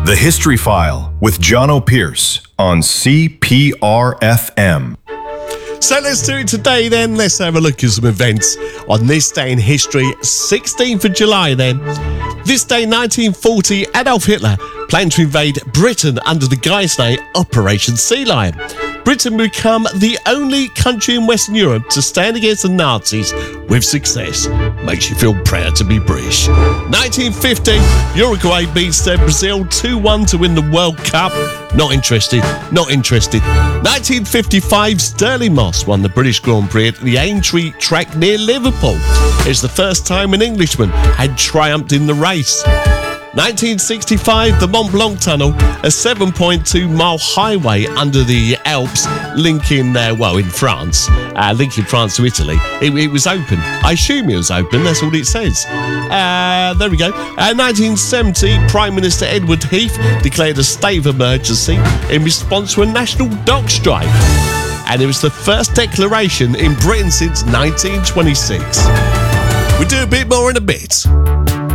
The History File with John O'Pearce on CPR-FM. So let's do it today then. Let's have a look at some events on this day in history, 16th of July then. This day, 1940, Adolf Hitler planned to invade Britain under the guise name Operation Sea Lion. Britain would become the only country in Western Europe to stand against the Nazis with success. Makes you feel proud to be British. 1950, Uruguay beats Brazil 2-1 to win the World Cup. Not interested. 1955, Stirling Moss won the British Grand Prix at the Aintree track near Liverpool. It's the first time an Englishman had triumphed in the race. 1965, the Mont Blanc Tunnel, a 7.2-mile highway under the Alps linking, in France, linking France to Italy. It was open. I assume it was open, that's all it says. There we go. 1970, Prime Minister Edward Heath declared a state of emergency in response to a national dock strike. And it was the first declaration in Britain since 1926. We'll do a bit more in a bit.